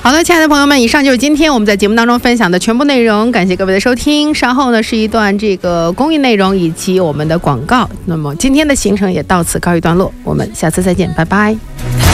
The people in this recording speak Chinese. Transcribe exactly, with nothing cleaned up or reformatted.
好的，亲爱的朋友们，以上就是今天我们在节目当中分享的全部内容，感谢各位的收听。稍后呢是一段这个公益内容以及我们的广告，那么今天的行程也到此告一段落，我们下次再见，拜拜。